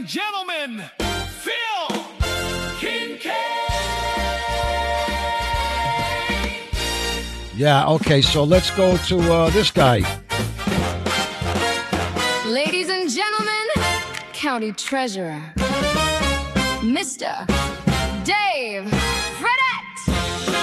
and gentlemen, Phil Kincaid. Yeah, okay, so let's go to this guy. Ladies and gentlemen, County Treasurer, Mr. Dave Fredette.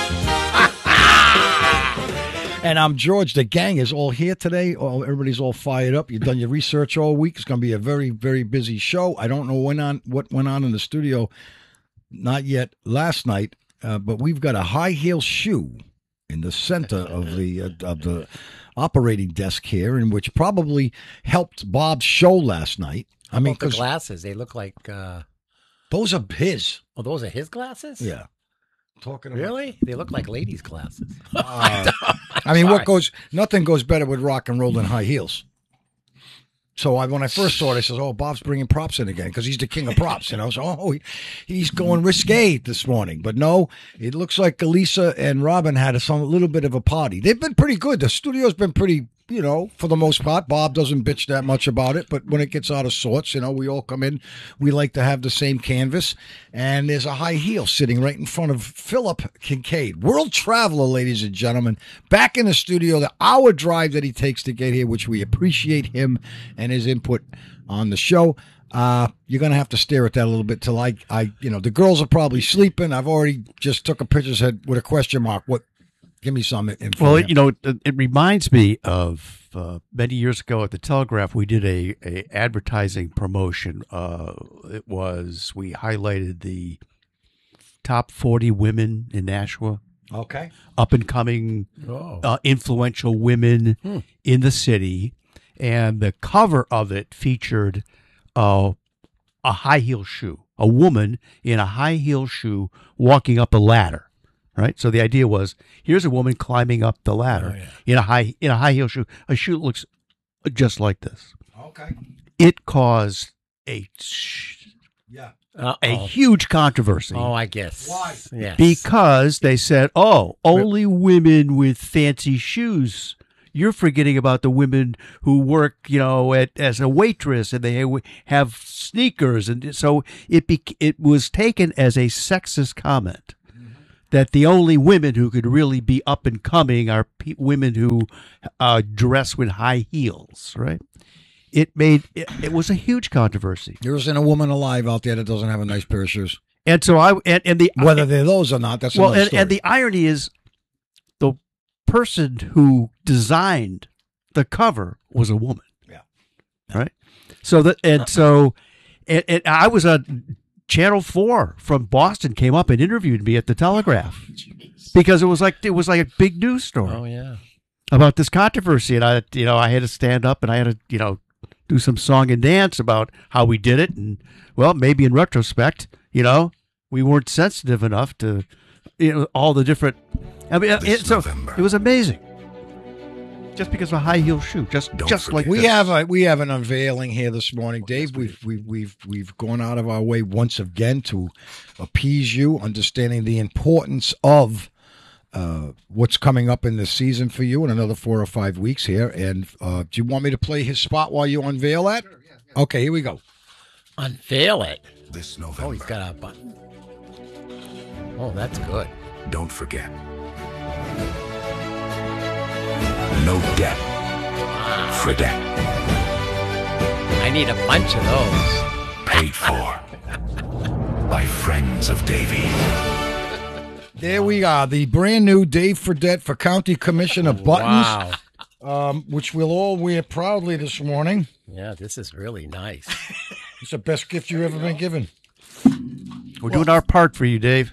And I'm George. The gang is all here today. Everybody's all fired up. You've done your research all week. It's going to be a very, very busy show. I don't know what went on in the studio, not yet last night, but we've got a high heel shoe in the center of the operating desk here, and which probably helped Bob's show last night. I mean, the glasses, they look like those are his. Oh, those are his glasses? Yeah. Talking about, really? They look like ladies' glasses. I mean, nothing goes better with rock and roll than high heels. So when I first saw it, I said, "Oh, Bob's bringing props in again because he's the king of props," you know. So he's going risque this morning, but no, it looks like Elisa and Robin had a little bit of a party. They've been pretty good. The studio's been pretty, you know, for the most part. Bob doesn't bitch that much about it, but when it gets out of sorts, you know, we all come in. We like to have the same canvas, and there's a high heel sitting right in front of Philip Kincaid, world traveler, ladies and gentlemen, back in the studio. The hour drive that he takes to get here, which we appreciate him and his input on the show. You're going to have to stare at that a little bit till the girls are probably sleeping. I've already just took a picture's head with a question mark. Give me some info. Well, you know, it reminds me of many years ago at the Telegraph, we did a advertising promotion. We highlighted the top 40 women in Nashua. Okay. Up and coming, influential women in the city. And the cover of it featured a high heel shoe, a woman in a high heel shoe walking up a ladder. Right, so the idea was, here's a woman climbing up the ladder in a high heel shoe. A shoe that looks just like this. Okay. It caused a huge controversy. Oh, I guess. Why? Yes. Because they said, only women with fancy shoes. You're forgetting about the women who work, you know, as a waitress, and they have sneakers, and so it was taken as a sexist comment. That the only women who could really be up and coming are women who dress with high heels, right? It was a huge controversy. There isn't a woman alive out there that doesn't have a nice pair of shoes. And so whether they're those or not, that's another story. And the irony is, the person who designed the cover was a woman. Yeah. Right. So I was Channel 4 from Boston came up and interviewed me at the Telegraph because it was like a big news story. Oh yeah, about this controversy, and I had to stand up and I had to do some song and dance about how we did it, and well, maybe in retrospect, we weren't sensitive enough to all the different. I mean, it was amazing. Just because of a high heel shoe, just like we this. have an unveiling here this morning, Dave. We've gone out of our way once again to appease you, understanding the importance of what's coming up in the season for you in another 4 or 5 weeks here. And do you want me to play his spot while you unveil that? Sure, yeah. Okay, here we go. Unveil it this November. Oh, he's got a button. Oh, that's good. Don't forget. No debt. Fredette. I need a bunch of those. Paid for by friends of Davy. There we are, the brand new Dave Fredette for County Commissioner buttons, which we'll all wear proudly this morning. Yeah, this is really nice. It's the best gift you've ever been given. We're doing our part for you, Dave.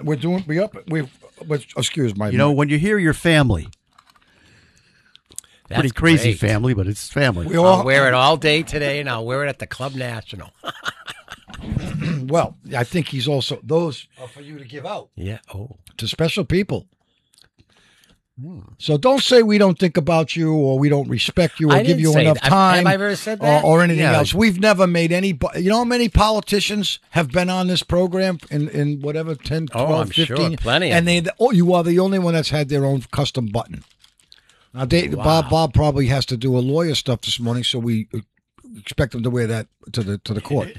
Excuse my. When you hear your family. That's pretty crazy great. family, but it's family. I'll wear it all day today, and I'll wear it at the Club National. Well, I think he's also, those are for you to give out. Yeah. Oh. To special people. So don't say we don't think about you or we don't respect you or give you enough time. Have I ever said that? Or anything else. We've never made any, how many politicians have been on this program in whatever, 10, 12, I'm 15? Sure, plenty. And you are the only one that's had their own custom button. Now, Bob probably has to do a lawyer stuff this morning, so we expect him to wear that to the court.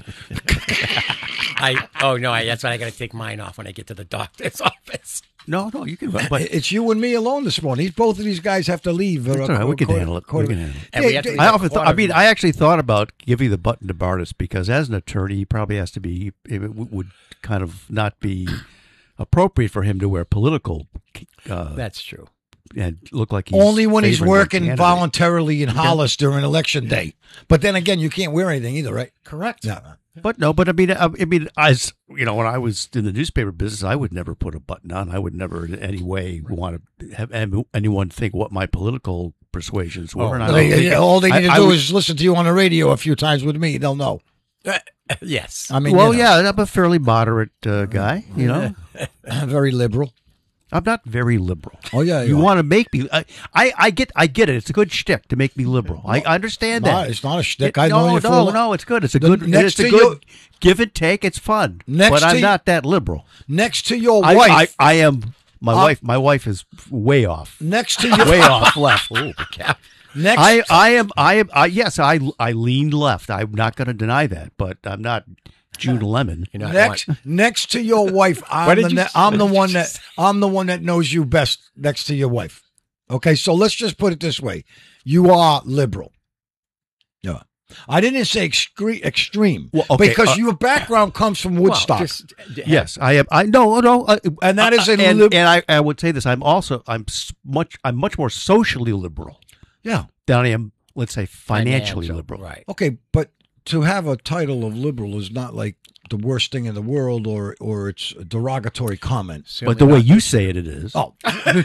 That's why I got to take mine off when I get to the doctor's office. No, you can. But It's you and me alone this morning. Both of these guys have to leave. that's all right. We can handle it. We can handle it. And we have to I often I actually thought about giving the button to Bartis because as an attorney, he probably has to be. It would kind of not be appropriate for him to wear political. That's true. And look like he's only when he's favoring one working candidate. voluntarily in Hollis during election day. But then again, you can't wear anything either, right? Correct. No. But I mean, as you know, when I was in the newspaper business, I would never put a button on. I would never in any way want to have anyone think what my political persuasions were. And I don't think- all they need to I do would- is listen to you on the radio a few times with me. They'll know. Yes. I mean, Well, you know, yeah, I'm a fairly moderate guy. You know, very liberal. I'm not very liberal. Oh yeah, You want to make me? I get it. It's a good shtick to make me liberal. I understand that. It's not a shtick. I know you for No, it's good. It's a The good. next It's a to good give and take. It's fun. Next but to I'm you- not that liberal. next to your I wife. I am. My wife is way off. Next to your Way off left. next. Yes, I leaned left. I'm not going to deny that, but I'm not June Lemon. You know, Next to your wife, I'm the one that knows you best. Next to your wife, okay. So let's just put it this way: you are liberal. Yeah, I didn't say extreme, Well, okay, because your background comes from Woodstock, Yes, I am. I no. and that is a and I would say this. I'm much more socially liberal yeah. than I am, let's say, financially financial, liberal. Right. Okay, but to have a title of liberal is not like the worst thing in the world, or it's a derogatory comment. But the way you say it is. Oh,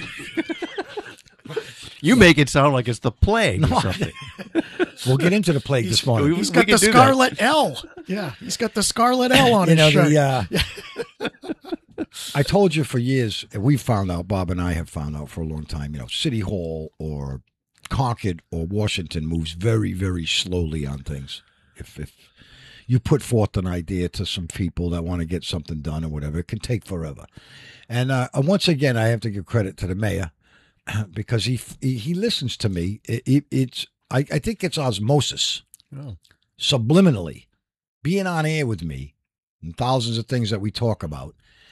You make it sound like it's the plague or something. we'll get into the plague this morning. He's We got can the do that. Scarlet L. Yeah, he's got the Scarlet L on his shirt. I told you for years, and we found out, Bob and I have found out for a long time, City Hall or Concord or Washington moves very, very slowly on things. If you put forth an idea to some people that want to get something done or whatever, it can take forever. And once again, I have to give credit to the mayor because he listens to me. I think it's osmosis, subliminally, being on air with me and thousands of things that we talk about.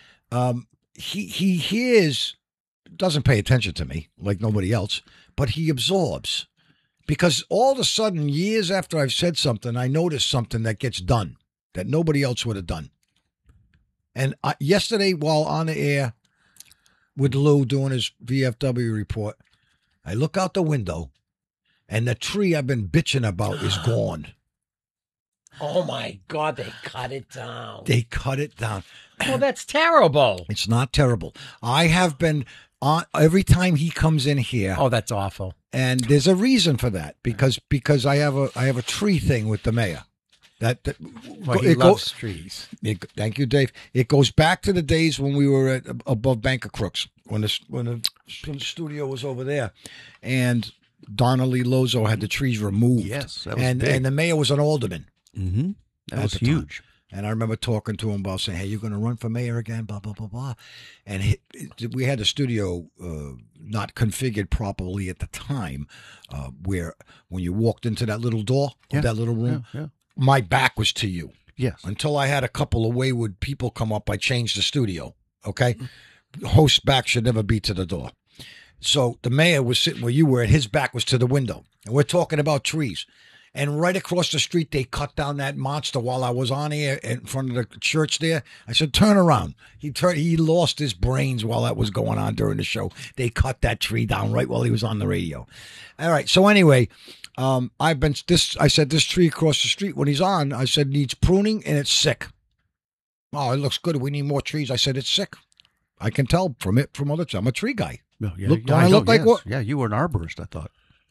He hears, doesn't pay attention to me like nobody else, but he absorbs. Because all of a sudden, years after I've said something, I notice something that gets done that nobody else would have done. And yesterday, while on the air with Lou doing his VFW report, I look out the window, and the tree I've been bitching about is gone. Oh my God, they cut it down. They cut it down. Well, that's terrible. It's not terrible. I have been on every time he comes in here. Oh, that's awful. And there's a reason for that because I have a tree thing with the mayor. Well, he loves trees. Thank you, Dave. It goes back to the days when we were above Bank of Crooks, when the studio was over there, and Donnelly Lozo had the trees removed. Yes, that was and big. the mayor was an alderman. Mm-hmm. That At was the time. huge. And I remember talking to him about saying, "Hey, you're going to run for mayor again?" Blah blah blah blah. And we had the studio not configured properly at the time, where when you walked into that little door, Yeah. that little room, Yeah. my back was to you. Yes. Until I had a couple of wayward people come up, I changed the studio. Okay, host's back should never be to the door. So the mayor was sitting where you were, and his back was to the window. And we're talking about trees. And right across the street, they cut down that monster while I was on here in front of the church there. I said, turn around. He lost his brains while that was going on during the show. They cut that tree down right while he was on the radio. All right. So anyway, I said this tree across the street when he's on, I said, needs pruning and it's sick. Oh, it looks good. We need more trees. I said, it's sick. I can tell from other trees. I'm a tree guy. No, yeah, Look, yeah, I look like yes. what? Yeah, you were an arborist, I thought.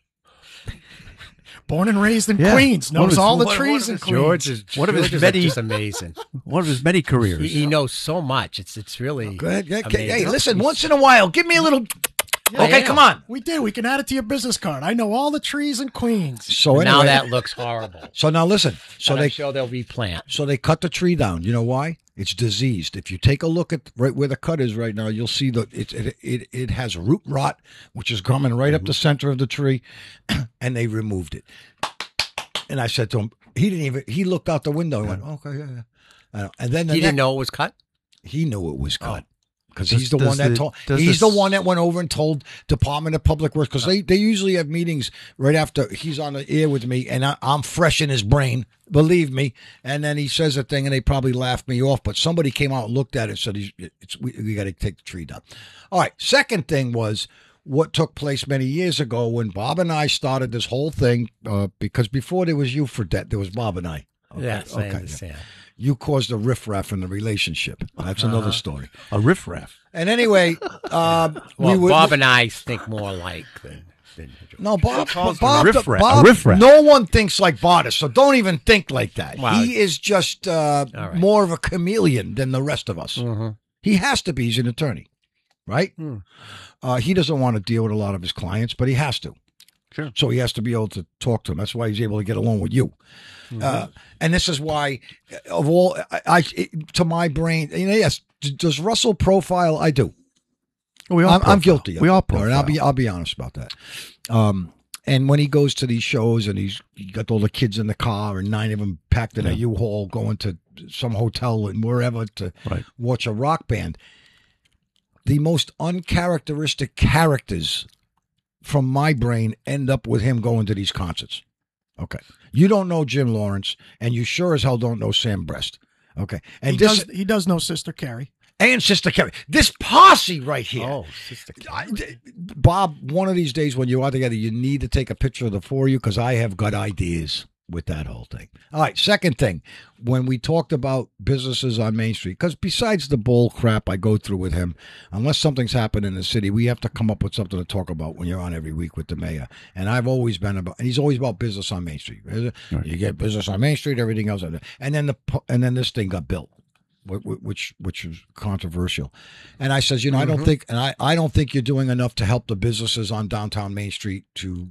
Born and raised in Yeah. Queens, One of knows his- all the one of trees in his- Queens. One of his George is many- just amazing. One of his many careers. He knows so much. It's really Go ahead. amazing. Hey, listen, once in a while, give me a little. Yeah, Okay, yeah. come on. We did. We can add it to your business card. I know all the trees in Queens. So anyway, Now that looks horrible. So now listen. So But they I'm sure they'll replant. So they cut the tree down. You know why? It's diseased. If you take a look at right where the cut is right now, you'll see that it has root rot, which is coming right up the center of the tree, and they removed it. And I said to him, He didn't even. He looked out the window and went, "Okay, yeah." And then He didn't know it was cut? he knew it was cut. Because Does- he's the does one that the- told. does He's this- the one that went over and told Department of Public Works because they usually have meetings right after he's on the air with me, and I'm fresh in his brain. Believe me. And then he says a thing, and they probably laughed me off. But somebody came out and looked at it and said, "We got to take the tree down." All right. Second thing was what took place many years ago when Bob and I started this whole thing. Because before there was you for debt, there was Bob and I. Okay, Yes, I understand. You caused a riffraff in the relationship. That's another story. A riffraff. And anyway, Well, Bob and I think more alike than no, Bob, calls Bob, him a riffraff. Bob, A riffraff. no one thinks like Bob, so don't even think like that. Wow. He is just right. more of a chameleon than the rest of us. He has to be. He's an attorney, right? He doesn't want to deal with a lot of his clients, but he has to. Sure. So he has to be able to talk to them. That's why he's able to get along with you. And this is why, of all, to my brain, yes, does Russell profile? I do. We all I'm guilty of We it. all All right, profile. I'll be honest about that. And when he goes to these shows and he's got all the kids in the car and 9 of them packed in a U-Haul going to some hotel and wherever to Right. watch a rock band, the most uncharacteristic characters from my brain end up with him going to these concerts. Okay. You don't know Jim Lawrence, and you sure as hell don't know Sam Brest. Okay. And He does know Sister Carrie. and Sister Carrie. This posse right here. Oh, Sister Carrie. Bob, one of these days when you are together, you need to take a picture of the four of you because I have got ideas with that whole thing. All right, second thing, when we talked about businesses on Main Street, because besides the bull crap I go through with him, unless something's happened in the city, we have to come up with something to talk about when you're on every week with the mayor. And I've always been about, and he's always about business on Main Street. You get business on Main Street, everything else, and then this thing got built. Which was controversial, and I says, I don't think, and I don't think you're doing enough to help the businesses on downtown Main Street to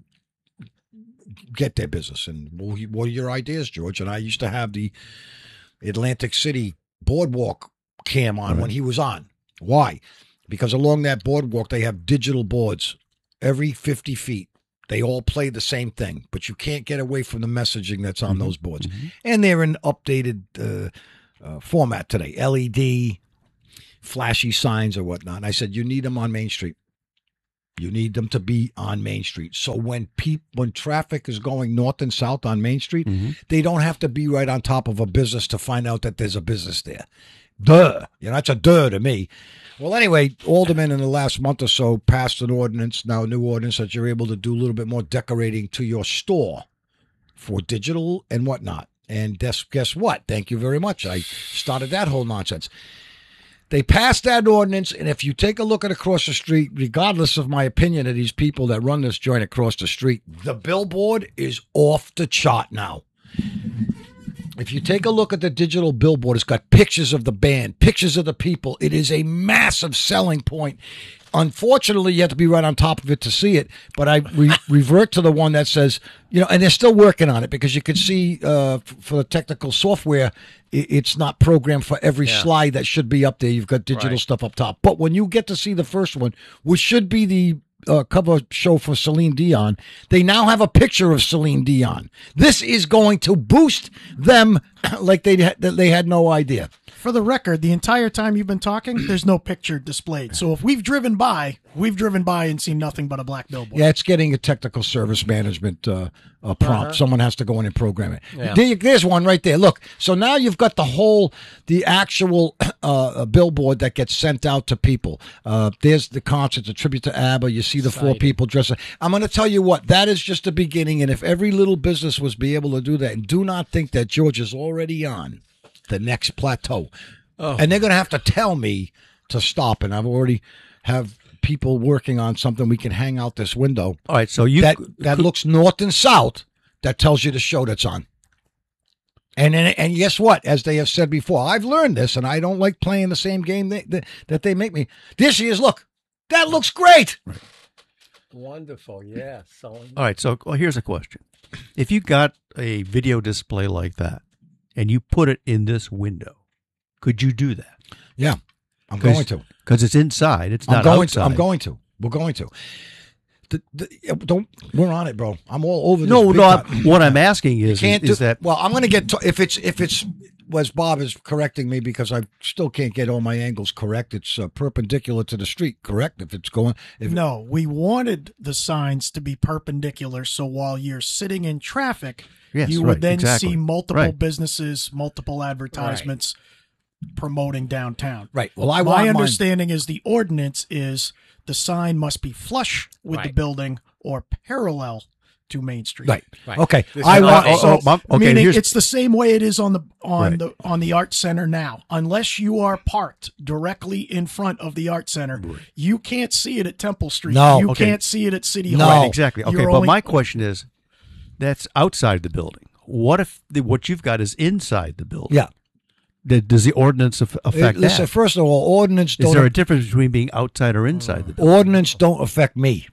get their business. And what are your ideas, George? And I used to have the Atlantic City boardwalk cam on when he was on. Why? Because along that boardwalk they have digital boards every 50 feet. They all play the same thing, but you can't get away from the messaging that's on those boards, and they're in updated. Format today, LED, flashy signs or whatnot. And I said, you need them on Main Street. You need them to be on Main Street. So when traffic is going north and south on Main Street, they don't have to be right on top of a business to find out that there's a business there. Duh. That's a duh to me. Well, anyway, Alderman in the last month or so passed an ordinance, now a new ordinance, that you're able to do a little bit more decorating to your store for digital and whatnot. And guess what? Thank you very much. I started that whole nonsense. They passed that ordinance, and if you take a look at across the street, regardless of my opinion of these people that run this joint across the street, the billboard is off the chart now. If you take a look at the digital billboard, it's got pictures of the band, pictures of the people. It is a massive selling point. Unfortunately, you have to be right on top of it to see it. But I revert to the one that says, and they're still working on it because you can see for the technical software, it's not programmed for every slide that should be up there. You've got digital stuff up top. But when you get to see the first one, which should be the cover show for Celine Dion, they now have a picture of Celine Dion. This is going to boost them like they had no idea. For the record, the entire time you've been talking, there's no picture displayed. So if we've driven by and seen nothing but a black billboard. Yeah, it's getting a technical service management prompt. Someone has to go in and program it. Yeah. There's one right there. Look, so now you've got the actual billboard that gets sent out to people. There's the concert, a tribute to ABBA. You see the four people dressed. I'm going to tell you what, that is just the beginning. And if every little business was be able to do that, and do not think that George is already on the next plateau. And they're going to have to tell me to stop. And I've already have people working on something we can hang out this window. All right, so that looks north and south. That tells you the show that's on. And guess what? As they have said before, I've learned this, and I don't like playing the same game that they make me. This year's look. That looks great. Right. Wonderful, yeah. All right, so here's a question. If you got a video display like that and you put it in this window, could you do that? Yeah, I'm going to. Because it's inside. It's not outside. I'm going to. We're going to. Don't. We're on it, bro. I'm all over this. No, big no. time. What I'm asking is Can't that well, I'm going to get if it's was Bob is correcting me because I still can't get all my angles correct. It's perpendicular to the street, correct? If it's going, No, we wanted the signs to be perpendicular, so while you're sitting in traffic, Yes, you right, would then exactly. see multiple Right. businesses, multiple advertisements promoting downtown. right. Well, I My want mine. understanding is the ordinance is the sign must be flush with the Right. building or parallel to Main Street. Right. Right. Okay. This I is want. not- So, okay, meaning here's- it's the same way it is on Right. the art center now. Unless you are parked directly in front of the art center, you can't see it at Temple Street. No. You Okay. can't see it at City No. Hall. Right, exactly. Okay, You're but only- my question is, that's outside the building. What if what you've got is inside the building? Yeah. Does the ordinance affect Listen. that? First of all, ordinance Is don't. there a difference between being outside or inside the building? Ordinance don't affect me.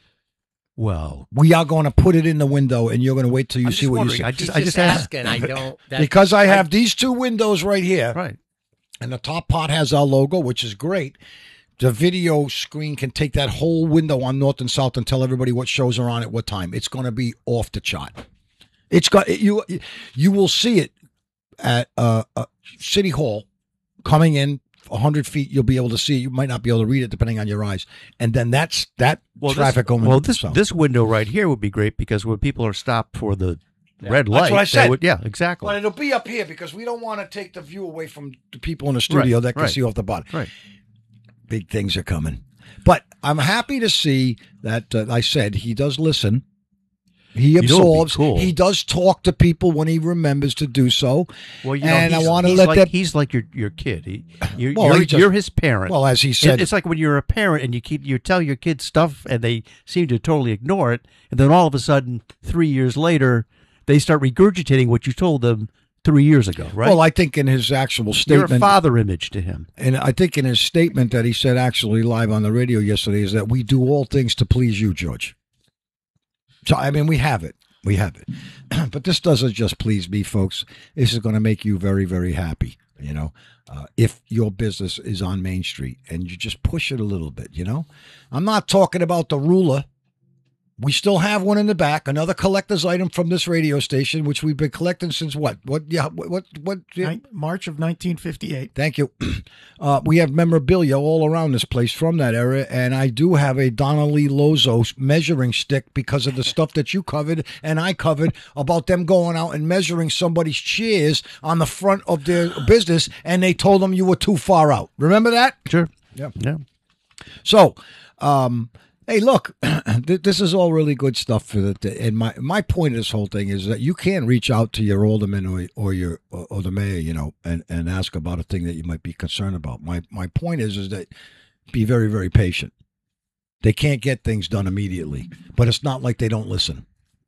Well, We are going to put it in the window, and you're going to wait till you I'm see just what you wondering. see. I He's just just asked. asking. I don't. That, Because I have these two windows right here, Right. and the top part has our logo, which is great. The video screen can take that whole window on North and South and tell everybody what shows are on at what time. It's going to be off the chart. It's got you. You will see it at City Hall coming in 100 feet. You'll be able to see it. You might not be able to read it depending on your eyes. And then that's that traffic going. This window right here would be great because when people are stopped for the red light, That's what I they said. would- yeah, exactly. But it'll be up here because we don't want to take the view away from the people in the studio that can right. see off the bottom. Right. Big things are coming. But I'm happy to see that I said he does listen. He know what'd be absorbs. cool? He does talk to people when he remembers to do so. Well, you know, and I he's- want to he's let like, that. he's like your kid. You're, Well, he just- you're his parent. Well, as he said, It's like when you're a parent and you tell your kids stuff and they seem to totally ignore it, and then all of a sudden, 3 years later, they start regurgitating what you told them 3 years ago. Right? well, I think in his actual you're statement, a father image to him. and I think in his statement that he said actually live on the radio yesterday is that we do all things to please you, George. So I mean, we have it. We have it. But this doesn't just please me, folks. This is going to make you very, very happy, you know, if your business is on Main Street and you just push it a little bit, you know. I'm not talking about the ruler. We still have one in the back, another collector's item from this radio station, which we've been collecting since what? What? Yeah. What? March of 1958. Thank you. We have memorabilia all around this place from that era, and I do have a Donnelly Lozo measuring stick because of the stuff that you covered and I covered about them going out and measuring somebody's chairs on the front of their business, and they told them you were too far out. Remember that? Sure. Yeah. Yeah. So, hey, look, this is all really good stuff for the. And my point of this whole thing is that you can reach out to your alderman or the mayor, you know, and ask about a thing that you might be concerned about. My point is that be very, very patient. They can't get things done immediately, but it's not like they don't listen.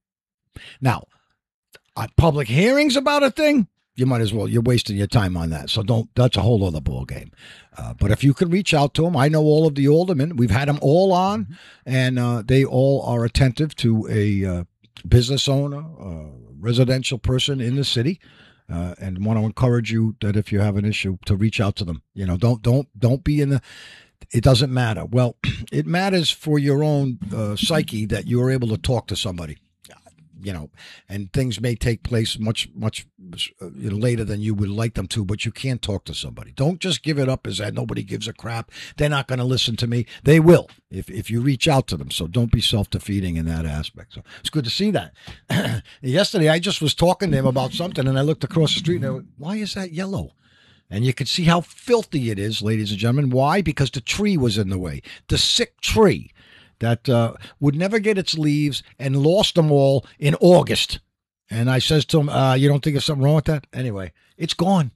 Now, at public hearings about a thing, you might as well. You're wasting your time on that. So don't. That's a whole other ball game. But if you could reach out to them, I know all of the aldermen. We've had them all on, and they all are attentive to a business owner, residential person in the city, and want to encourage you that if you have an issue, to reach out to them. You know, don't be in the. It doesn't matter. Well, it matters for your own psyche that you are able to talk to somebody. You know, and things may take place much later than you would like them to, but you can't talk to somebody. Don't just give it up as that nobody gives a crap. They're not going to listen to me. They will if you reach out to them. So don't be self-defeating in that aspect. So it's good to see that. Yesterday, I just was talking to him about something, and I looked across the street, and I went, why is that yellow? And you can see how filthy it is, ladies and gentlemen. Why? Because the tree was in the way. The sick tree that would never get its leaves and lost them all in August. And I says to him, you don't think there's something wrong with that? Anyway, it's gone.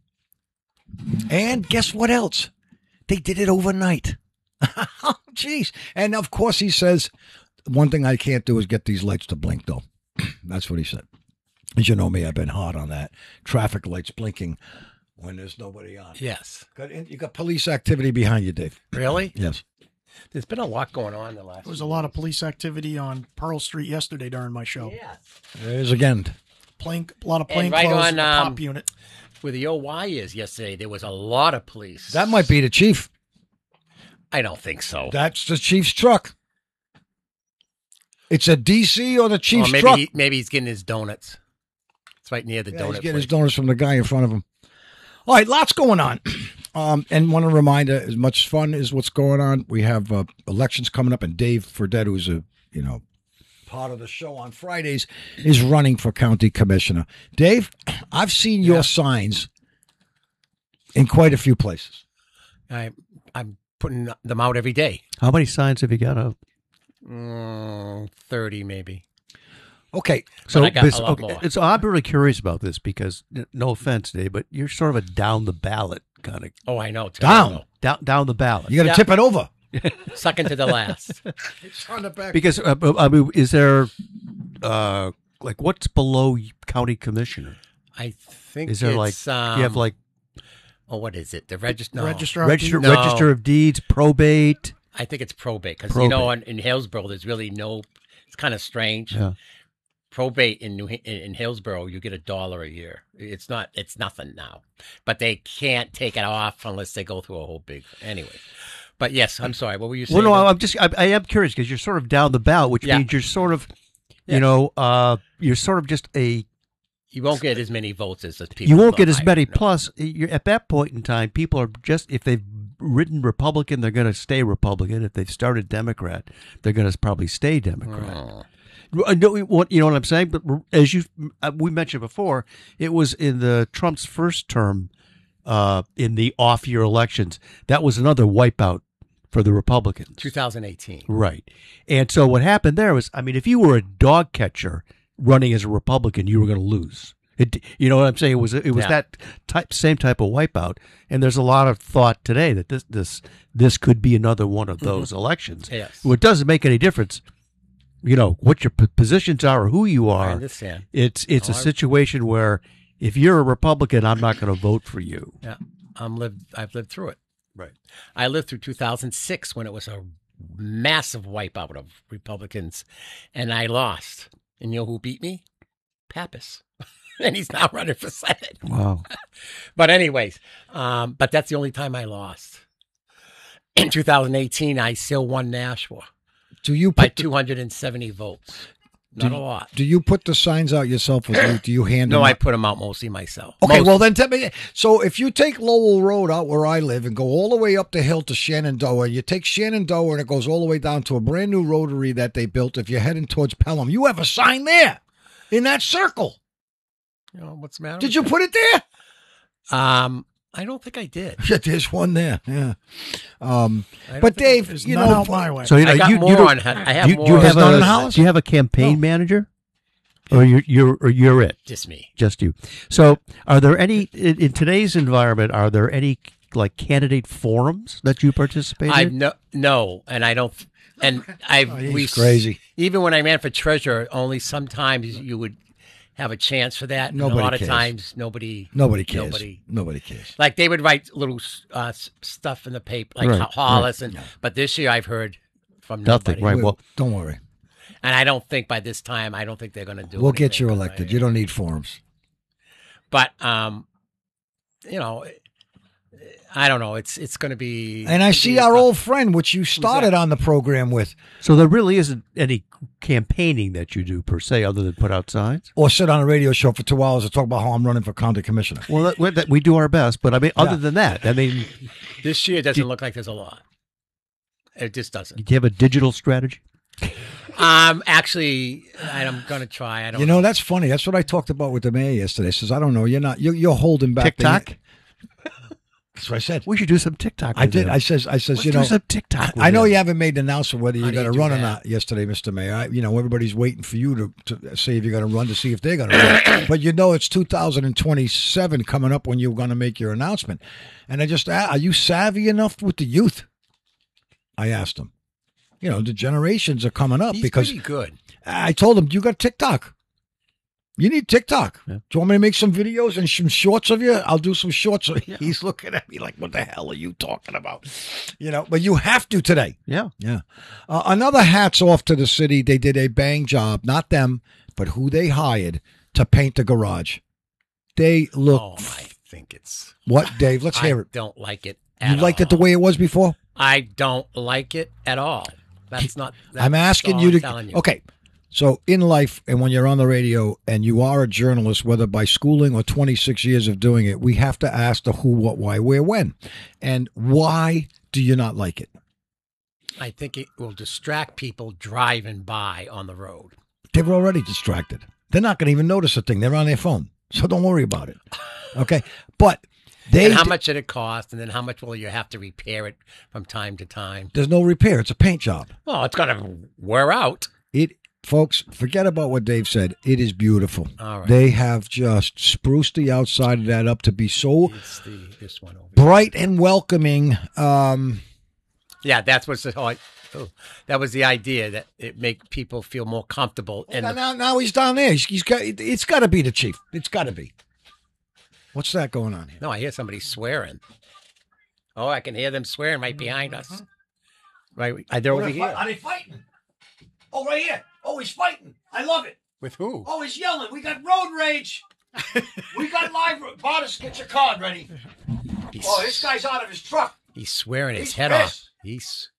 And guess what else? They did it overnight. Oh, jeez. And, of course, he says, one thing I can't do is get these lights to blink, though. That's what he said. As you know me, I've been hard on that. Traffic lights blinking when there's nobody on. Yes. You got police activity behind you, Dave. Really? Yes. There's been a lot going on the last. There was a lot of police activity on Pearl Street yesterday during my show. Yeah. There's again. A lot of plain right clothes, on, the pop unit. Where the OY is yesterday, there was a lot of police. That might be the chief. I don't think so. That's the chief's truck. It's a DC or the Or Chiefs maybe truck. maybe he's getting his donuts. It's right near the Yeah, donut he's getting place. his donuts from the guy in front of him. All right, lots going on. And want to remind as much fun as what's going on, we have elections coming up, and Dave Fredette, who's a part of the show on Fridays, is running for county commissioner. Dave, I've seen your signs in quite a few places. I'm putting them out every day. How many signs have you got up? 30 maybe. Okay, So I got a lot more. I'm really curious about this because, no offense, Dave, but you're sort of a down the ballot kind of Oh, I know. Down. down the ballot. you got to Yeah. tip it over. Second to the last. It's on the back. Because I mean, is there like what's below county commissioner? I think Is there like it's, do you have like oh, what is it? The register? No. Registrar. No. register of deeds, probate? I think it's probate because Probate. in Hillsborough there's really no. It's kind of strange. Yeah. Probate in Hillsborough, you get $1 a year. It's nothing now, but they can't take it off unless they go through a whole big anyway. But yes, I'm sorry. What were you saying? Well, no, I am curious because you're sort of down the ballot, which Yeah. means you're sort of, Yeah. you're sort of just a. You won't get as many votes as the people. You won't get as I- many. no. Plus, you're, at that point in time, people are just if they've written Republican, they're going to stay Republican. If they've started Democrat, they're going to probably stay Democrat. Oh. You know what I'm saying? But as we mentioned before, it was in the Trump's first term, in the off-year elections. That was another wipeout for the Republicans. 2018. Right. And so what happened there was, I mean, if you were a dog catcher running as a Republican, you were going to lose. You know what I'm saying? It was Yeah. that same type of wipeout. And there's a lot of thought today that this could be another one of those elections. Yes. Well, it doesn't make any difference, what your positions are or who you I are. understand. It's a situation where if you're a Republican, I'm not going to vote for you. Yeah, I've lived through it. Right. I lived through 2006 when it was a massive wipeout of Republicans, and I lost. And you know who beat me? Pappas. And he's now running for Senate. Wow. But anyways, but that's the only time I lost. In 2018, I still won Nashua Do you by put the, 270 votes. Not a lot. do you put the signs out yourself, or do you hand No, them I out? put them out mostly myself. Okay, Most- well then tell me. So if you take Lowell Road out where I live and go all the way up the hill to Shenandoah, you take Shenandoah and it goes all the way down to a brand new rotary that they built. If you're heading towards Pelham, you have a sign there in that circle. You know, what's the matter? Did you put it there? I don't think I did. Yeah, there's one there. Yeah. I don't But think Dave, There's you none know, out my way. So I got more don't- on. I have do more. you have There's none in a Hollis? do you have a campaign manager, or you're it? Just me. Just you. So, are there any in today's environment? Are there any like candidate forums that you participate I in? no, and I don't. And he's crazy. Even when I ran for treasurer, only sometimes you would have a chance for that. And Nobody a lot cares. of times, nobody cares. Nobody cares. Like they would write little stuff in the paper, like Right, Hollis, but this year I've heard from Nothing, nobody. right? Well, Don't worry. And I don't think by this time, I don't think they're going to do. We'll get anything, you but elected. You don't need forums. But you know, I don't know. It's going to be. And I see our old friend, which you started on the program with, so there really isn't any campaigning that you do per se, other than put out signs. or sit on a radio show for 2 hours and talk about how I'm running for county commissioner. Well, we do our best, but I mean, other than that, I mean, This year doesn't look like there's a lot. It just doesn't. do you have a digital strategy? Actually, I'm going to try. I don't. You know, that's funny. That's what I talked about with the mayor yesterday. Says, I don't know. You're holding back. TikTok? That's what I said. We should do some TikTok. I with did. him. I says, Let's you do know, some TikTok. with I know him. you haven't made an announcement whether you're How do going to you do run or that? not yesterday, Mr. Mayor. Everybody's waiting for you to say if you're going to run to see if they're going to run. But you know, it's 2027 coming up when you're going to make your announcement. And I just, are you savvy enough with the youth? I asked him. You know, the generations are coming up He's because pretty good. I told him, you got TikTok. You need TikTok. Yeah. Do you want me to make some videos and some shorts of you? I'll do some shorts. He's looking at me like, what the hell are you talking about? You know, but you have to today. Yeah. Yeah. Another hats off to the city. They did a bang job. Not them, but who they hired to paint the garage. They look. Oh, I think it's. What, Dave? Let's hear I it. don't like it. You At liked all. it the way it was before? I don't like it at all. That's not. I'm that's asking all you I'm to. telling you. Okay. So in life, and when you're on the radio and you are a journalist, whether by schooling or 26 years of doing it, we have to ask the who, what, why, where, when. And why do you not like it? I think it will distract people driving by on the road. They were already distracted. They're not going to even notice a thing. They're on their phone. So don't worry about it. Okay? But and how much did it cost? And then how much will you have to repair it from time to time? There's no repair. It's a paint job. Well, it's going to wear out. Folks, forget about what Dave said. It is beautiful. All right. They have just spruced the outside of that up to be so this one over bright and welcoming. Yeah, that's what's that was the idea, that it make people feel more comfortable. And now he's down there. It's got to be the chief. It's got to be. What's that going on here? No, I hear somebody swearing. Oh, I can hear them swearing right behind us. Right, they're over here. Are they fighting? Oh, right here. Oh, he's fighting. I love it. With who? Oh, he's yelling. We got road rage. We got live. Bardis, get your card ready. This guy's out of his truck. He's swearing his He's head pissed. off. He's.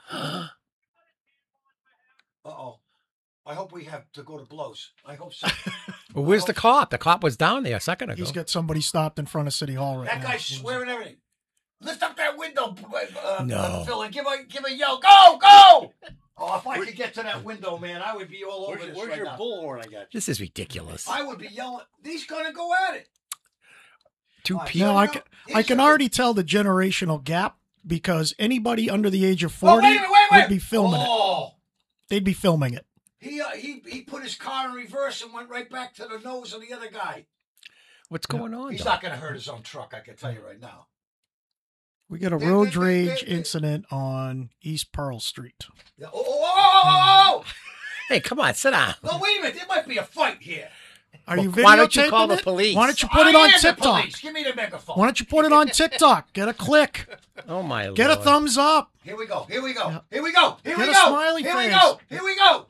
Uh-oh. I hope we have to go to blows. I hope so. Well, where's the cop? The cop was down there a second ago. He's got somebody stopped in front of City Hall right now. That guy's swearing everything. Lift up that window, No. Phil, and give a yell. Go, go! Oh, if I could get to that window, man, I would be all over this Where's right your now. bullhorn I got? This is ridiculous. I would be yelling. He's going to go at it. Two Right. people. No, I He's can a- already tell the generational gap because anybody under the age of Oh, 40 wait. would be filming it. Oh, They'd be filming it. he put his car in reverse and went right back to the nose of the other guy. What's going on? He's though? not going to hurt his own truck, I can tell you right now. We got a road rage incident on East Pearl Street. Yeah. Oh! Hey, come on, sit down. No, wait a minute. There might be a fight here. Are you videotaping Why don't you call the it? police? Why don't you put it on I am the TikTok? police. Give me the megaphone. Why don't you put it on TikTok? Get a click. Oh my Get a Lord. thumbs up. Here we go. Here we go. Yeah. Here we go. Here we Get a go. smiley Here we face. go. Here we go.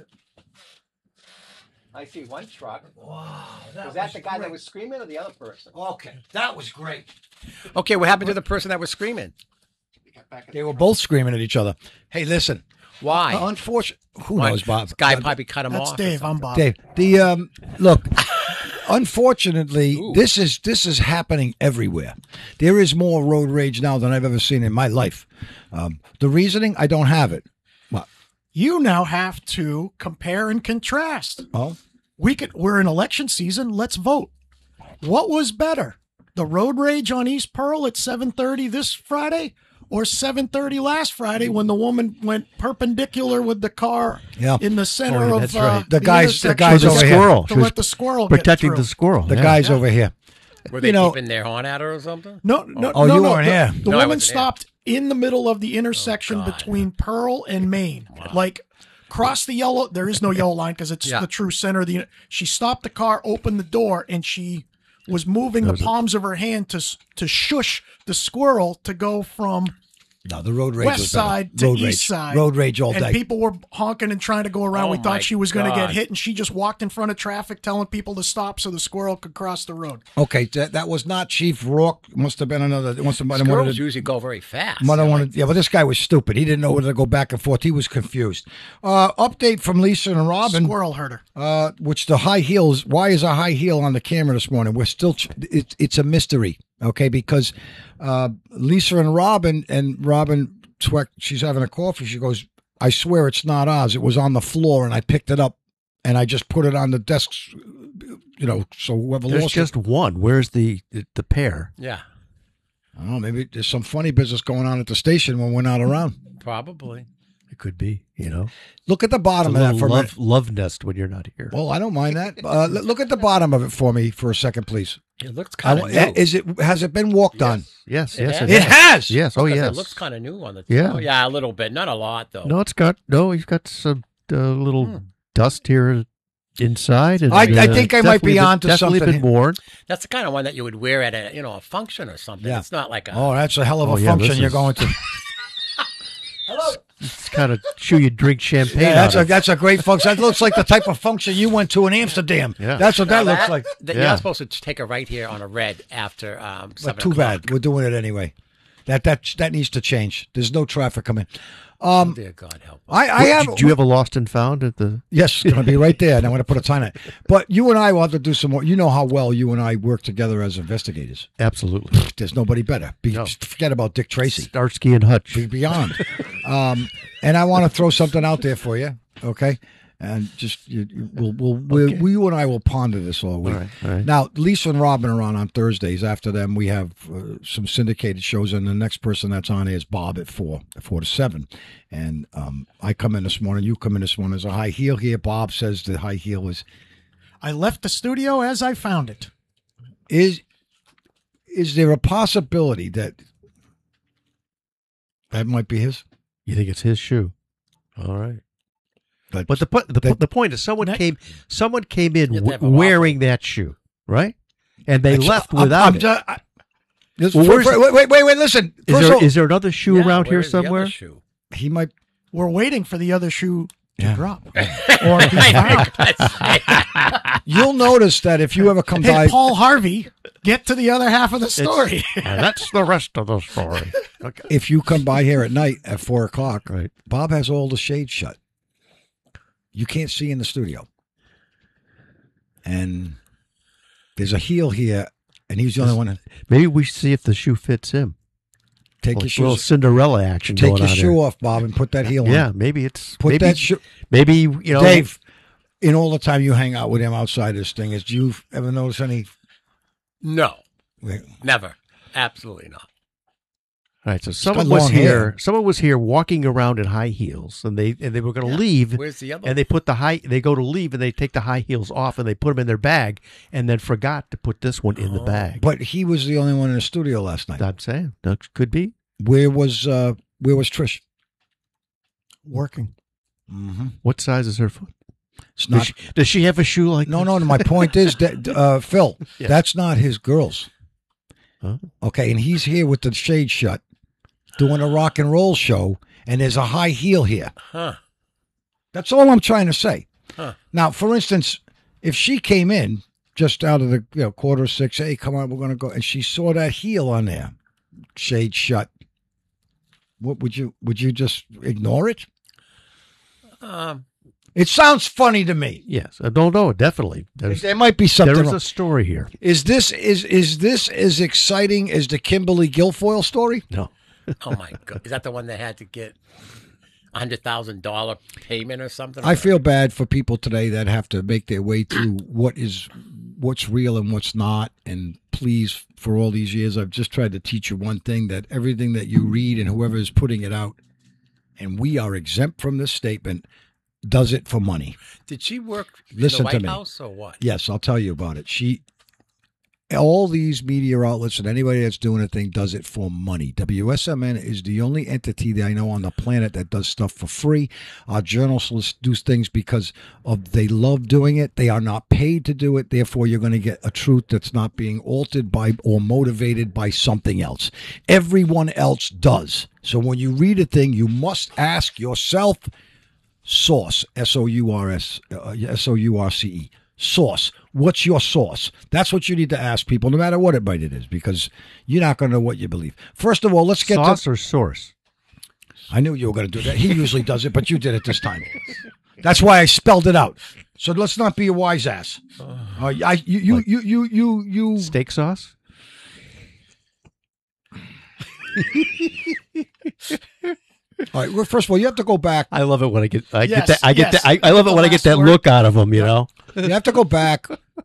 I see one truck. Wow, Was that the guy that was screaming or the other person? Okay, that was great. Okay, what happened to the person that was screaming? They were both screaming at each other. Hey, listen. Why? Unfortunately, who Why? knows, Bob? This guy probably cut him That's off. or Dave. something. I'm Bob. Dave. The look. Unfortunately, this is happening everywhere. There is more road rage now than I've ever seen in my life. The reasoning, I don't have it. What? You now have to compare and contrast. Oh, We're in election season. Let's vote. What was better? The road rage on East Pearl at 7:30 this Friday, or 7:30 last Friday when the woman went perpendicular with the car in the center Oh, of that's right. The guys intersection over here. Squirrel. to She was let the squirrel get protecting through. the squirrel. the yeah. guys over here. Were they You know- keeping their horn at her or something? No, no, Oh, no, you no. weren't the, here. The No, I woman wasn't here. stopped in the middle of the intersection God. between Pearl and Main. Like, cross the yellow. There is no yellow line because it's Yeah. the true center of the. She stopped the car, opened the door, and she was moving the palms of her hand to shush the squirrel to go from No, the road rage west was better. side to road east rage. side. Road rage all and day. people were honking and trying to go around. Oh, we my thought she was going to get God. hit, and she just walked in front of traffic, telling people to stop so the squirrel could cross the road. Okay, that was not Chief Rourke. Must have been another. It must have been one of Squirrels the- usually go very fast. Mother wanted, yeah, but this guy was stupid. He didn't know whether to go back and forth. He was confused. Update from Lisa and Robin, Squirrel herder. which the high heels. Why is a high heel on the camera this morning? We're still. It's a mystery. Okay, because Lisa and Robin Tweck, she's having a coffee. She goes, "I swear it's not ours. It was on the floor, and I picked it up, and I just put it on the desk. You know, so whoever There's lost just it, one. Where's the pair? Yeah, I don't know. Maybe there's some funny business going on at the station when we're not around. probably. It could be, you know. Look at the It's a bottom of that little for a minute. love nest when you're not here. Well, I don't mind that. Look at the bottom of it for me for a second, please. It looks kind of new. Has it been walked on? Yes, It yes, has. It has. Yes, oh Because yes. It looks kind of new on the. Yeah. Oh, yeah, a little bit, not a lot though. No, he's got some little dust here inside. And, I think I might be definitely onto definitely something. been worn. That's the kind of one that you would wear at a function or something. Yeah. It's not like a. Oh, that's a hell of a Oh, yeah, function this you're is- going to. It's kind of shoe you drink champagne. Yeah, out of. that's a great function. That looks like the type of function you went to in Amsterdam. Yeah. That's what that looks like. You're Yeah. not supposed to take a right here on a red after 7 But too o'clock. bad. We're doing it anyway. That needs to change. There's no traffic coming. Dear God help us. I have. Do you have a lost and found at the? Yes, it's going to be right there, and I'm going to put a sign on it. But you and I will have to do some more. You know how well you and I work together as investigators. Absolutely. There's nobody better. No. Forget about Dick Tracy. Starsky and Hutch. Beyond. And I want to throw something out there for you, okay? And just you and I will ponder this all week. All right. Now, Lisa and Robin are on Thursdays. After them, we have some syndicated shows, and the next person that's on is Bob at 4 to 7. And I come in this morning. You come in this morning. There's a high heel here. Bob says the high heel is. I left the studio as I found it. Is there a possibility that might be his? You think it's his shoe? All right. But But the point is, someone came in Yeah, they have a wearing that shoe, right? And they left without it. Well, Wait, listen. First of all, Is there another shoe Yeah, around here where's the other somewhere? shoe? he might. We're waiting for the other shoe to Yeah. drop or be found. You'll notice that if you ever come by, Hey, Paul Harvey, get to the other half of the story. And that's the rest of the story. Okay. if you come by here at night at 4 o'clock, Right. Bob has all the shades shut. You can't see in the studio, and there's a heel here, and he's the only one. That Maybe we should see if the shoe fits him. take A your little shoes, Cinderella action take going your on shoe there. off, Bob, and put that heel on. Yeah, maybe it's Put maybe, that shoe. maybe you know, Dave, in all the time you hang out with him outside this thing, do you ever notice any? No, never. Absolutely not. All right, so got someone was long here. hair. Someone was here walking around in high heels, and they were going to leave. Where's the other And they put they go to leave, and they take the high heels off, and they put them in their bag, and then forgot to put this one in the bag. But he was the only one in the studio last night. I'm saying that could be. Where was Trish? Working. Mm-hmm. What size is her foot? It's not. Does she have a shoe like? No. My point is that Phil, Yeah. that's not his girls. Huh? Okay, and he's here with the shade shut, doing a rock and roll show, and there's a high heel here. Huh. That's all I'm trying to say. Huh. Now, for instance, if she came in just out of the 5:45, hey, come on, we're going to go, and she saw that heel on there, shade shut. What would you just ignore it? It sounds funny to me. Yes, I don't know. Definitely, There might be something. there is wrong. a story here. Is this as exciting as the Kimberly Guilfoyle story? No, Oh my God! Is that the one that had to get $100,000 payment or something? I feel bad for people today that have to make their way through what's real and what's not. And please, for all these years, I've just tried to teach you one thing: that everything that you read and whoever is putting it out, and we are exempt from this statement, does it for money. Did she work Listen in to the me. White House or what? Yes, I'll tell you about it. All these media outlets and anybody that's doing a thing does it for money. WSMN is the only entity that I know on the planet that does stuff for free. Our journalists do things because they love doing it. They are not paid to do it. Therefore, you're going to get a truth that's not being altered by or motivated by something else. Everyone else does. So when you read a thing, you must ask yourself, source, S-O-U-R-C-E. Source. What's your source? That's what you need to ask people, no matter what it is, because you're not going to know what you believe. First of all, let's get sauce to. or source. I knew you were going to do that. He usually does it, but you did it this time. That's why I spelled it out. So let's not be a wise ass. You. Steak sauce. All right. Well, first of all, you have to go back. I love it when I get Yes, get that. I get yes. that. I love it The when I get last that word. look out of them. You know. You have to go back.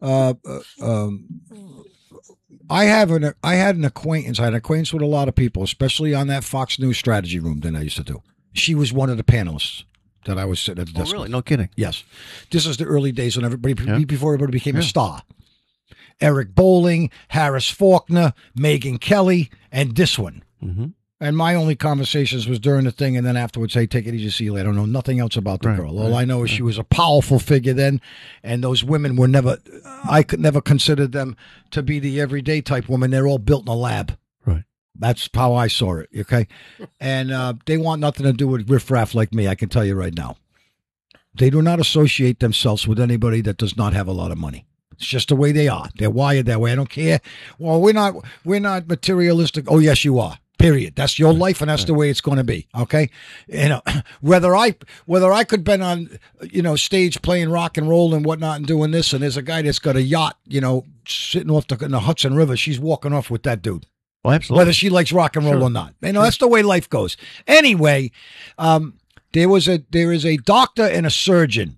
I had an acquaintance. I had an acquaintance with a lot of people, especially on that Fox News strategy room that I used to do. She was one of the panelists that I was sitting at the desk. really? with. No kidding. Yes. This is the early days when Yeah. before everybody became a star. Eric Bowling, Harris Faulkner, Megyn Kelly, and this one. Mm-hmm. And my only conversations was during the thing, and then afterwards, hey, take it easy, see you later. I don't know nothing else about the Right, girl. All I know is she was a powerful figure then, and those women were I could never consider them to be the everyday type woman. They're all built in a lab. Right. That's how I saw it, okay? And they want nothing to do with riffraff like me, I can tell you right now. They do not associate themselves with anybody that does not have a lot of money. It's just the way they are. They're wired that way. I don't care. Well, we're not materialistic. Oh, yes, you are. Period. That's your life, and that's the way it's going to be. Okay, whether I could been on stage playing rock and roll and whatnot and doing this, and there's a guy that's got a yacht, sitting off in the Hudson River. She's walking off with that dude. Well, absolutely. Whether she likes rock and roll or not, that's the way life goes. Anyway, there is a doctor and a surgeon,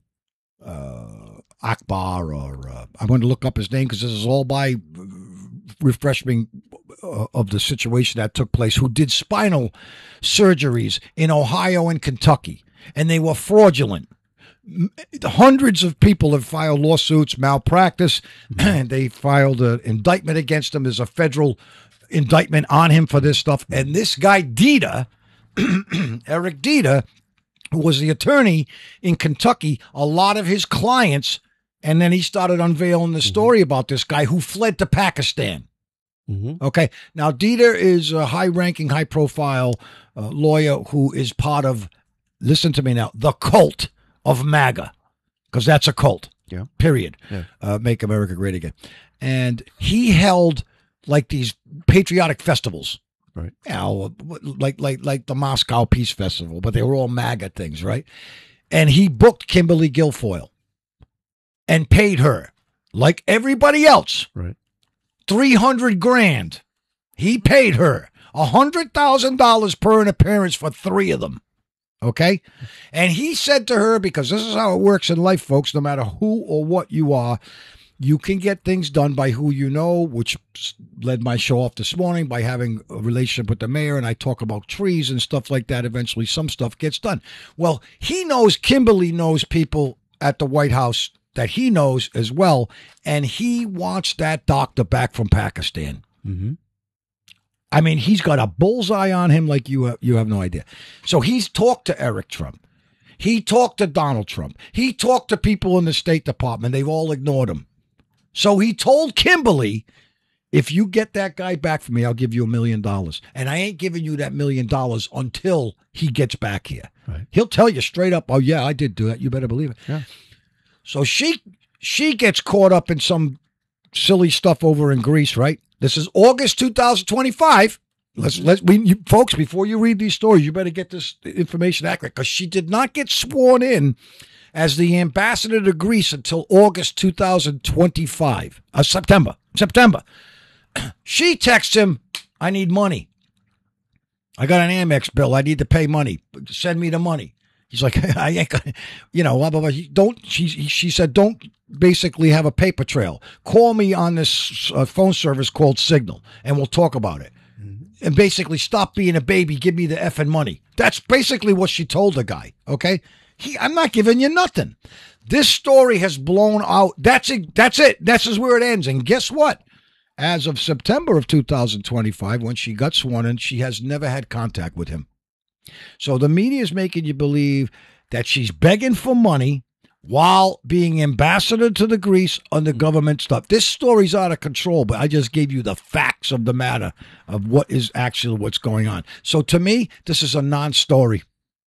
Akbar, or I'm going to look up his name because this is all by refreshing of the situation that took place, who did spinal surgeries in Ohio and Kentucky, and they were fraudulent. Hundreds of people have filed lawsuits, malpractice, and they filed an indictment against him. There's a federal indictment on him for this stuff. And this guy, Dieter, Eric Dieter, who was the attorney in Kentucky, a lot of his clients, and then he started unveiling the story about this guy who fled to Pakistan. Okay. Now, Dieter is a high-ranking, high-profile lawyer who is part of, listen to me now, the cult of MAGA, because that's a cult. Yeah. Period. Yeah. Make America Great Again. And he held like these patriotic festivals. Right. Like the Moscow Peace Festival, but they were all MAGA things, right? And he booked Kimberly Guilfoyle and paid her, like everybody else, right, $300,000. He paid her $100,000 per an appearance for 3 of them. Okay? And he said to her, because this is how it works in life, folks, no matter who or what you are, you can get things done by who you know, which led my show off this morning by having a relationship with the mayor, and I talk about trees and stuff like that. Eventually, some stuff gets done. Well, Kimberly knows people at the White House that he knows as well, and he wants that doctor back from Pakistan. Mm-hmm. I mean, he's got a bullseye on him like you have no idea. So he's talked to Eric Trump. He talked to Donald Trump. He talked to people in the State Department. They've all ignored him. So he told Kimberly, if you get that guy back for me, I'll give you $1 million. And I ain't giving you that $1 million until he gets back here. Right. He'll tell you straight up, oh, yeah, I did do that. You better believe it. Yeah. So she gets caught up in some silly stuff over in Greece, right? This is August 2025. Folks, before you read these stories, you better get this information accurate, because she did not get sworn in as the ambassador to Greece until August 2025. September. She texts him, I need money. I got an Amex bill. I need to pay money. Send me the money. He's like, I ain't gonna, blah, blah, blah. She said, don't basically have a paper trail. Call me on this phone service called Signal, and we'll talk about it. Mm-hmm. And basically, stop being a baby. Give me the effing money. That's basically what she told the guy, okay? I'm not giving you nothing. This story has blown out. That's it. This is where it ends. And guess what? As of September of 2025, when she got sworn in, she has never had contact with him. So the media is making you believe that she's begging for money while being ambassador to the Greece under government stuff. This story's out of control, but I just gave you the facts of the matter of what is actually what's going on. So to me, this is a non-story.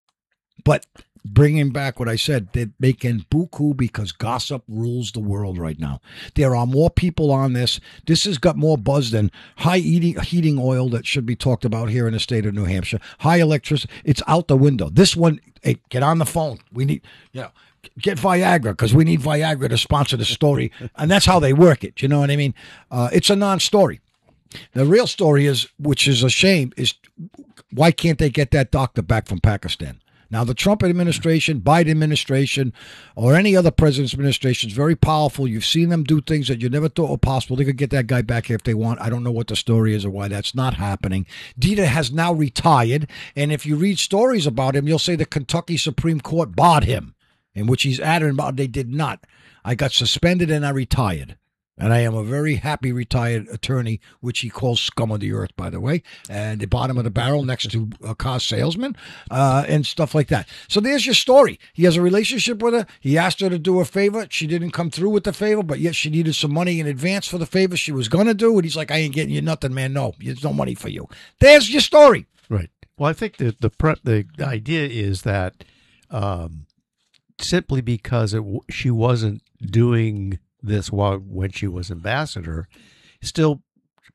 But bringing back what I said, they're making buku because gossip rules the world right now. There are more people on this. This has got more buzz than high heating oil that should be talked about here in the state of New Hampshire. High electricity. It's out the window. This one, hey, get on the phone. We need, get Viagra, because we need Viagra to sponsor the story. And that's how they work it. You know what I mean? It's a non-story. The real story is, which is a shame, is why can't they get that doctor back from Pakistan? Now, the Trump administration, Biden administration, or any other president's administration is very powerful. You've seen them do things that you never thought were possible. They could get that guy back here if they want. I don't know what the story is or why that's not happening. Dieter has now retired, and if you read stories about him, you'll say the Kentucky Supreme Court barred him, in which he's adamant about they did not. I got suspended and I retired. And I am a very happy retired attorney, which he calls scum of the earth, by the way, and the bottom of the barrel next to a car salesman and stuff like that. So there's your story. He has a relationship with her. He asked her to do a favor. She didn't come through with the favor, but yet she needed some money in advance for the favor she was going to do. And he's like, I ain't getting you nothing, man. No, there's no money for you. There's your story. Right. Well, I think that the idea is that simply because she wasn't doing this when she was ambassador, still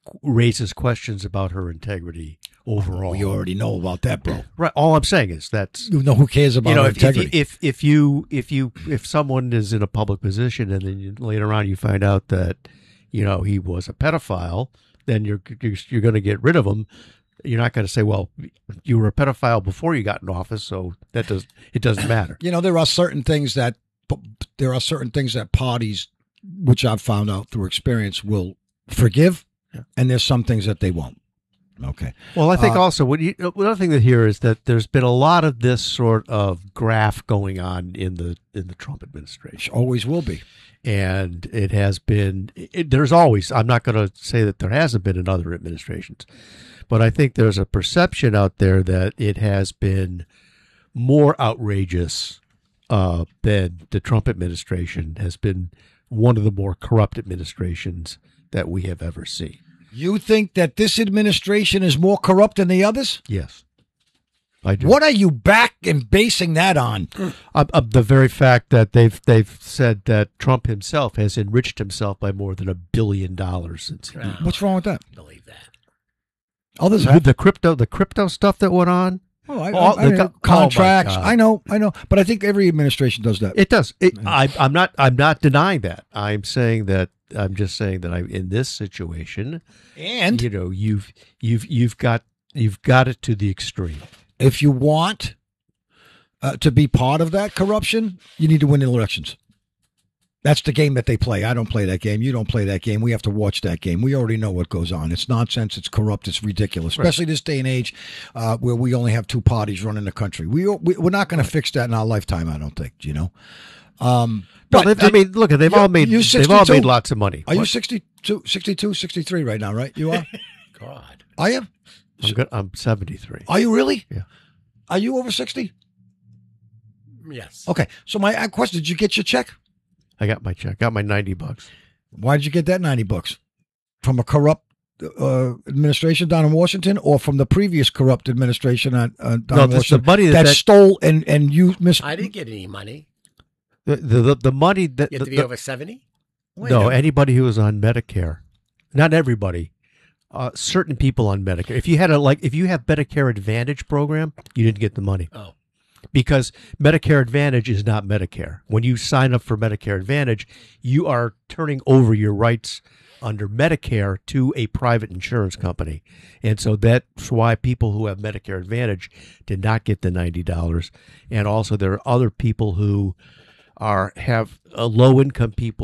raises questions about her integrity overall. You already know about that, bro. Right. All I'm saying is that's You know who cares about her integrity. if someone is in a public position and then later on you find out that he was a pedophile, then you're going to get rid of him. You're not going to say, well, you were a pedophile before you got in office, so it doesn't matter. There are certain things that parties, which I've found out through experience, will forgive, and there's some things that they won't. Okay. Well, I think also another thing that here is that there's been a lot of this sort of graft going on in the Trump administration. Always will be. And it has been, there's always, I'm not going to say that there hasn't been in other administrations, but I think there's a perception out there that it has been more outrageous than the Trump administration has been one of the more corrupt administrations that we have ever seen. You think that this administration is more corrupt than the others? Yes. I do. What are you back and basing that on? The very fact that they've said that Trump himself has enriched himself by more than $1 billion since. What's wrong with that? Believe that. Others have. The crypto stuff that went on. Contracts. Oh I know, but I think every administration does that. It does. I'm not denying that. I'm just saying that in this situation, and you've got it to the extreme. If you want to be part of that corruption, you need to win elections. That's the game that they play. I don't play that game. You don't play that game. We have to watch that game. We already know what goes on. It's nonsense. It's corrupt. It's ridiculous, especially this day and age where we only have two parties running the country. We're not going to fix that in our lifetime, I don't think, But they've all made lots of money. Are you 62, 63 right now, right? You are? God. I am? I'm 73. Are you really? Yeah. Are you over 60? Yes. Okay. So my question, did you get your check? I got my check. Got my $90. Why did you get that $90? From a corrupt administration down in Washington, or from the previous corrupt administration down in Washington the money that stole and you missed? I didn't get any money. The money that You have to be over 70? Anybody who was on Medicare, not everybody. Certain people on Medicare. If you have Medicare Advantage program, you didn't get the money. Oh. Because Medicare Advantage is not Medicare. When you sign up for Medicare Advantage, you are turning over your rights under Medicare to a private insurance company. And so that's why people who have Medicare Advantage did not get the $90. And also there are other people who have low-income people